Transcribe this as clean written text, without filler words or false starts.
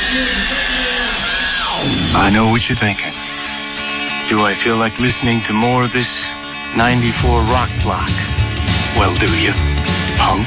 I know what you're thinking. Do I feel like listening to more of this 94 rock block? Well, do you, punk?